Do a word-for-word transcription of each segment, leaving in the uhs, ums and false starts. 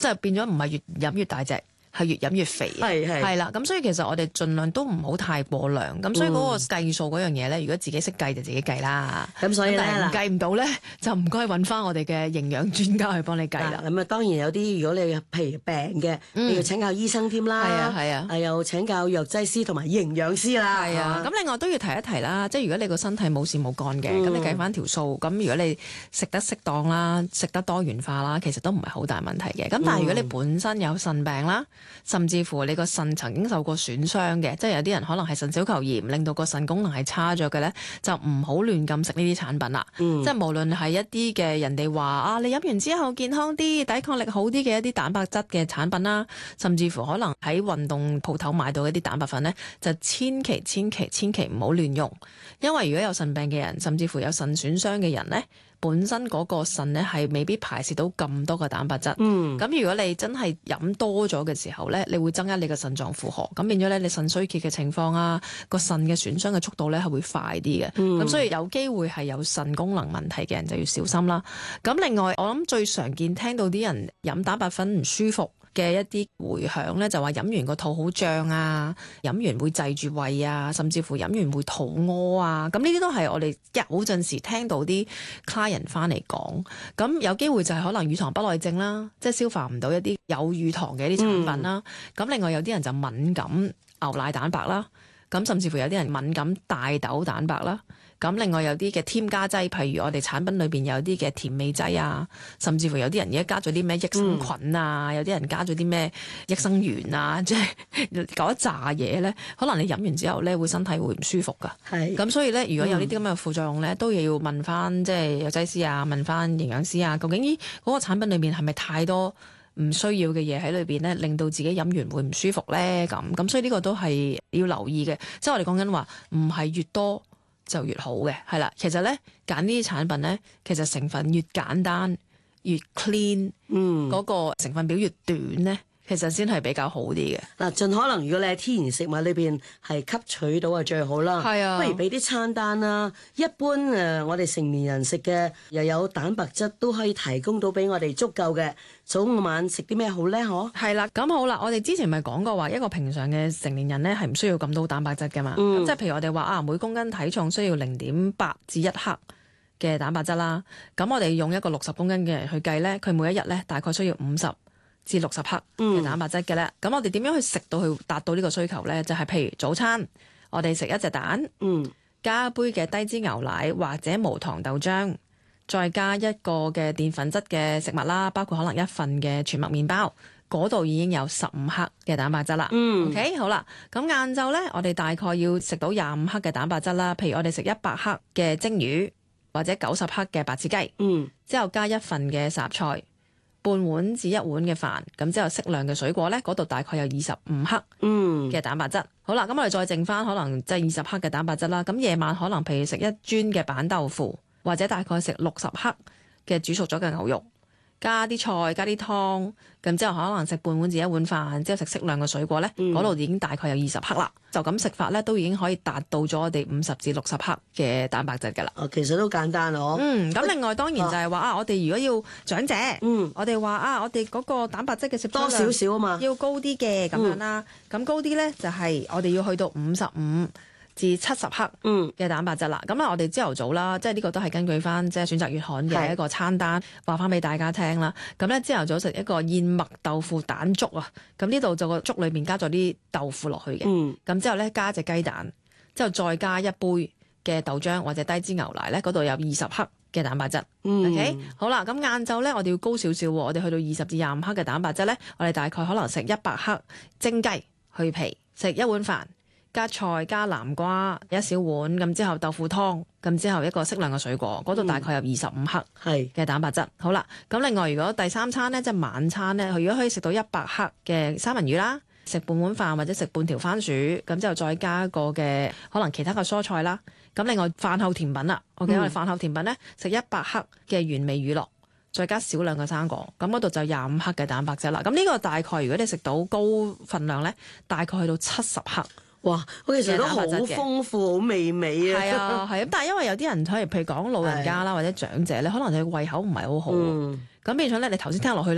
即係變咗唔係越飲越大隻。係越飲越肥， 係係係啦，咁所以其實我哋盡量都唔好太過量，咁所以嗰個計數嗰樣嘢咧，如果自己識計就自己計啦。 咁所以咧， 但係唔計唔到咧，就唔該揾翻我哋嘅營養專家去幫你計啦。 咁啊，當然有啲如果你譬如病嘅，你要請教醫生添啦， 係啊係啊， 係又請教藥劑師同埋營養師啦。 係啊，咁另外都要提一提啦，即係如果你個身體冇事冇幹嘅，咁你計翻條數，咁如果你食得適當啦，食得多元化啦，其實都唔係好大問題嘅。咁但係如果你本身有腎病啦，甚至乎你個腎曾經受過損傷嘅，即係有啲人可能係腎小球炎，令到個腎功能係差咗嘅咧，就唔好亂咁食呢啲產品啦。嗯、即係無論係一啲嘅人哋話啊，你飲完之後健康啲、抵抗力好啲嘅一啲蛋白質嘅產品啦，甚至乎可能喺運動鋪頭買到一啲蛋白粉咧，就千祈千祈千祈唔好亂用，因為如果有腎病嘅人，甚至乎有腎損傷嘅人咧，本身嗰個腎咧係未必排泄到咁多嘅蛋白質。嗯，咁如果你真係飲多咗嘅時候咧，你會增加你嘅腎臟負荷，咁變咗咧你腎衰竭嘅情況啊，個腎嘅損傷嘅速度咧係會快啲嘅。咁、嗯、所以有機會係有腎功能問題嘅人就要小心啦。咁另外我諗最常見聽到啲人飲蛋白粉唔舒服嘅一啲迴響咧，就話飲完個肚好脹啊，飲完會滯住胃啊，甚至乎飲完會肚屙啊。咁呢啲都係我哋有陣時聽到啲 client 翻嚟講，咁有機會就係可能乳糖不耐症啦，即係消化唔到一啲有乳糖嘅一啲產品啦。咁、嗯、另外有啲人就敏感牛奶蛋白啦，咁甚至乎有啲人敏感大豆蛋白啦。咁另外有啲嘅添加劑，譬如我哋產品裏邊有啲嘅甜味劑啊，甚至乎有啲人而家加咗啲咩益生菌啊，嗯、有啲人加咗啲咩益生元啊，即係嗰一紮嘢咧，可能你飲完之後咧會身體會唔舒服噶。係。咁所以咧，如果有呢啲咁嘅副作用咧，嗯、都要問翻即係藥劑師啊，問翻營養師啊，究竟呢嗰個產品裏面係咪太多唔需要嘅嘢喺裏邊咧，令到自己飲完會唔舒服咧？咁咁所以呢個都係要留意嘅。即係我哋講緊話，唔係越多就越好嘅，係啦。其實咧揀呢啲產品咧，其實成分越簡單越 clean，嗯，嗰個成分表越短咧，其實先係比較好啲嘅。 嗱，盡可能如果你喺天然食物裏邊係吸取到係最好啦。係啊，不如俾啲餐單啦。一般誒、呃，我哋成年人食嘅又有蛋白質，都可以提供到俾我哋足夠嘅。早晚食啲咩好咧？嗬， 係啦，咁好啦。我哋之前咪講過話，一個平常嘅成年人咧係唔需要咁多蛋白質噶嘛。咁、嗯、即係譬如我哋話啊，每公斤體重需要零點八至一克嘅蛋白質啦。咁我哋用一個六十公斤嘅人去計咧，佢每一日咧大概需要五十至六十克嘅蛋白質嘅咧。咁、嗯、我哋點樣去食到去達到呢個需求咧？就係、是、譬如早餐，我哋食一隻蛋，嗯，加一杯嘅低脂牛奶或者無糖豆漿。再加一個嘅澱粉質嘅食物啦，包括可能一份嘅全麥麵包，嗰度已經有十五克嘅蛋白質啦。嗯，OK， 好啦，咁晏晝呢，我哋大概要食到廿五克嘅蛋白質啦。譬如我哋食一百克嘅蒸魚，或者九十克嘅白切雞，嗯，之後加一份嘅雜菜，半碗至一碗嘅飯，咁之後適量嘅水果呢，嗰度大概有二十五克嘅蛋白質。嗯、好啦，咁我哋再剩翻可能即係二十克嘅蛋白質啦。咁夜晚可能譬如食一磚嘅板豆腐。或者大概食六十克嘅煮熟咗嘅牛肉，加啲菜，加啲湯，咁之後可能食半碗至一碗飯，之後食適量嘅水果咧，嗰度、嗯、已經大概有二十克啦。就咁食法咧，都已經可以達到咗我哋五十至六十克嘅蛋白質㗎啦。 哦，其實都簡單咯。嗯， 咁另外當然就係話啊，我哋如果要長者，嗯，我哋話啊，我哋嗰個蛋白質嘅攝取多少少啊嘛， 要高啲嘅咁樣啦。咁、嗯、高啲咧就係我哋要去到五十五至七十克嘅蛋白質啦，咁啊、嗯、我哋朝頭早啦，即係呢個都係根據翻即係選擇月刊嘅一個餐單話翻俾大家聽啦。咁咧朝頭早食一個燕麥豆腐蛋粥啊，咁呢度就個粥裏面加咗啲豆腐落去嘅，咁、嗯、之後咧加隻雞蛋，之後再加一杯嘅豆漿或者低脂牛奶咧，嗰度有二十克嘅蛋白質。嗯、OK， 好啦，咁晏晝咧我哋要高少少喎，我哋去到二十至廿五克嘅蛋白質咧，我哋大概可能食一百克蒸雞去皮，食一碗飯。加菜加南瓜一小碗，咁之後豆腐湯，咁之後一個適量嘅水果，嗰度大概有二十五克嘅蛋白質。嗯、好啦，咁另外如果第三餐呢，即係晚餐呢，佢如果可以食到一百克嘅三文魚啦，食半碗飯或者食半條番薯，咁之後再加一個嘅可能其他嘅蔬菜啦。咁另外飯後甜品啦，OK，、嗯、我哋飯後甜品呢，食一百克嘅原味乳酪，再加少量嘅生果，咁嗰度就廿五克嘅蛋白質啦。咁呢個大概如果你食到高份量呢，大概去到七十克。 哇！我其實都好豐富、好美味啊！ 係啊，係啊，但係因為有啲人譬如譬如講老人家啦，或者長者咧，可能佢胃口唔係好好，咁、嗯、變咗咧，你頭先聽落去咧，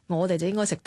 我哋就應該食